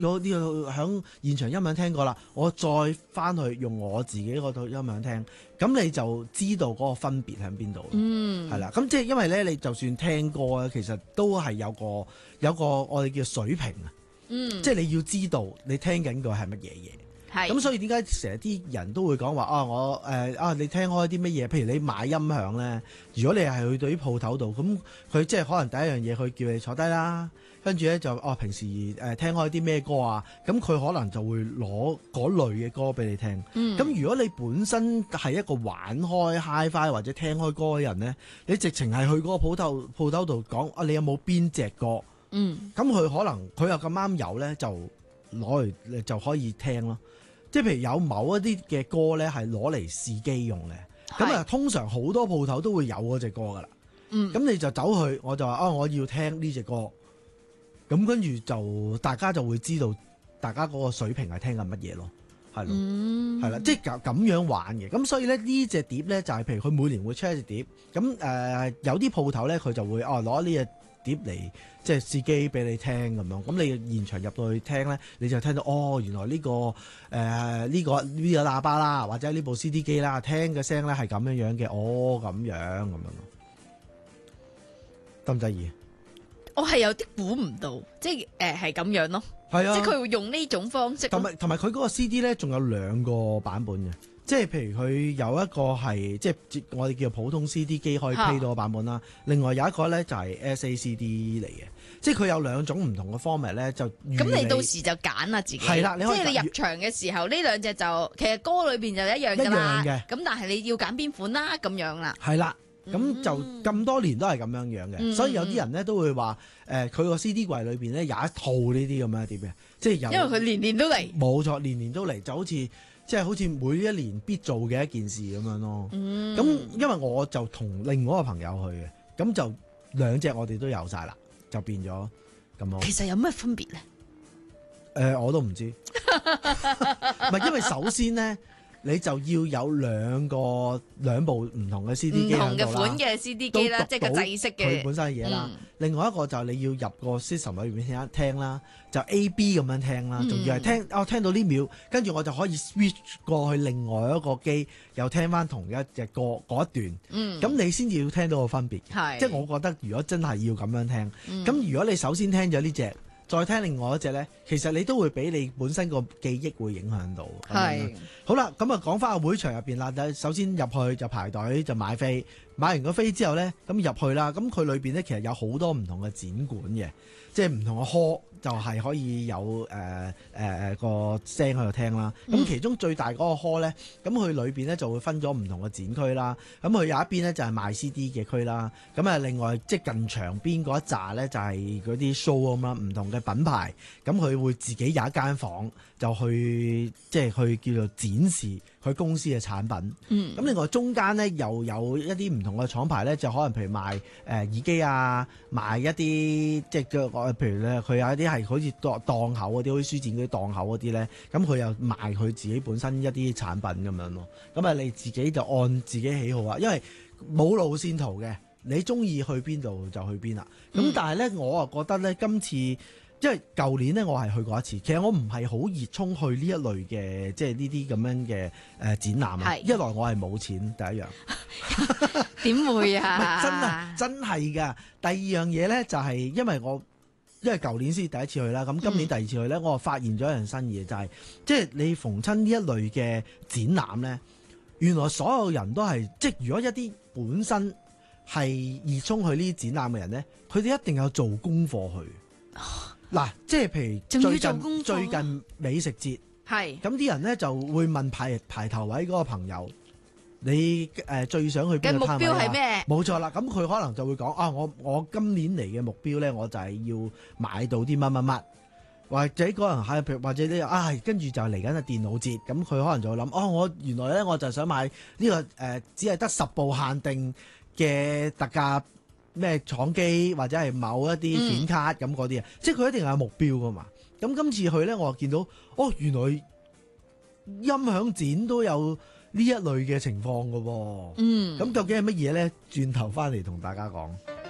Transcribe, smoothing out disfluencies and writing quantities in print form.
有呢個響現場音響聽過啦，我再翻去用我自己嗰套音響聽，咁你就知道嗰個分別喺邊度。係啦，咁即係因為咧，你就算聽歌咧，其實都係有個我哋叫水平啊。即係你要知道你聽緊個係乜嘢嘢。咁所以點解成日啲人都會講話你聽開啲乜嘢？譬如你買音響咧，如果你係去到啲鋪頭度，咁佢即係可能第一樣嘢，佢叫你坐低啦，跟住咧就平時聽開啲咩歌啊？咁佢可能就會攞嗰類嘅歌俾你聽。咁如果你本身係一個玩開 Hi-Fi 或者聽開歌嘅人咧，你直情係去嗰個鋪頭度講你有冇邊隻歌？咁佢可能佢又咁啱有咧，就攞嚟就可以聽咯。即係譬如有某一啲嘅歌咧，係攞嚟試機用嘅，咁啊通常好多鋪頭都會有嗰隻歌噶啦。咁你就走去，我就話我要聽呢隻歌，咁跟住就大家就會知道大家嗰個水平係聽緊乜嘢咯，係咯，係啦，即係咁樣玩嘅。咁所以咧呢隻碟咧就係譬如佢每年會出一隻碟，咁有啲鋪頭咧佢就會攞呢隻碟嚟即係試機俾你聽咁樣，咁你現場入到去聽咧，你就聽到原來呢個喇叭啦，或者呢部 CD 機啦，聽嘅聲咧係咁樣嘅，咁樣咯，得唔得意？ 我係有啲估唔到，即係係咁樣咯，係啊，即係佢會用呢種方式， 同埋佢嗰個 CD 咧仲有兩個版本嘅。即係譬如佢有一個係即係我哋叫普通 CD 機可以 play 到嘅版本啦，另外有一個咧就係 SACD 嚟嘅，即係佢有兩種唔同嘅 format 咧，就咁你到時就揀啦自己，係啦，即係你入場嘅時候呢兩隻就其實歌裏邊就一樣㗎啦，咁但係你要揀邊款啦咁樣啦， 係啦，咁就咁多年都係咁樣樣嘅，所以有啲人咧都會話佢個 CD 櫃裏邊咧有一套呢啲咁樣碟嘅，即係有， 因為佢年年都嚟， 冇錯，年年都嚟，就好似。即係好似每一年必做嘅一件事咁樣咯。咁因為我就同另外一個朋友去嘅，咁就兩隻我哋都有晒啦，就變咗咁咯。 其實有咩分別咧？ 我都唔知。唔係因為首先咧，你就要有兩部唔同嘅 CD 機喺度啦， 唔同嘅款嘅 CD 機啦，即係個制式嘅佢本身嘅嘢啦。另外一個就係你要入個 system 裏邊聽啦，就 A、B 咁樣聽啦，仲要係聽到呢秒，跟住我就可以 switch 過去另外一個機，又聽翻同一隻歌嗰一段。咁你先至要聽到個分別。即係我覺得如果真係要咁樣聽，咁如果你首先聽咗呢隻，再聽另外一隻咧，其實你都會俾你本身個記憶會影響到。係好啦，咁啊講翻個會場入邊啦。首先入去就排隊就買飛，買完個飛之後咧，咁入去啦。咁佢裏邊咧其實有好多唔同嘅展館嘅，即係唔同嘅 hall 就係可以有個聲喺度聽啦。咁其中最大嗰個 hall 咧，咁佢裏邊咧就會分咗唔同嘅展區啦。咁佢有一邊咧就係賣 CD 嘅區啦。咁啊另外即係近場邊嗰一紮咧就係嗰啲 show 咁啦，唔同嘅品牌。咁佢會自己有一間房就去即係去叫做展示佢公司嘅產品。咁另外中間咧又有一啲唔同嘅廠牌咧，就可能譬如賣耳機啊，賣一啲即係譬如咧佢有一啲係好似檔口嗰啲，好似書展嗰啲檔口嗰啲咧，咁佢又賣佢自己本身一啲產品咁樣咯。咁啊你自己就按自己喜好啊，因為冇路線圖嘅，你中意去邊度就去邊啦。咁但係咧我啊覺得咧今次。因為舊年咧，我係去過一次。其實我唔係好熱衷去呢一類嘅，即係呢啲咁樣嘅展覽啊。一來我係冇錢，第一樣點會啊？ 真係㗎。第二樣嘢咧，就係因為舊年先第一次去啦。咁今年第二次去咧，我發現咗一樣新嘢，就係即係你逢親呢一類嘅展覽咧，原來所有人都係即係如果一啲本身係熱衷去呢啲展覽嘅人咧，佢哋一定有做功課去。嗱，即係譬如最近美食節，係咁啲人咧就會問排頭位嗰個朋友，你最想去邊個攤位啊？目標係咩？冇錯啦，咁佢可能就會講我今年嚟嘅目標咧，我就係要買到啲乜乜乜，或者嗰人係譬如或者你跟住就嚟緊嘅電腦節，咁佢可能就會諗我原來咧我就想買呢個只係得10部限定嘅特價。咩廠機或者係某一啲顯卡咁嗰啲啊，即係佢一定有目標噶嘛。咁今次去咧，我就見到原來音響展都有呢一類嘅情況噶喎。咁究竟係乜嘢咧？轉頭翻嚟同大家講。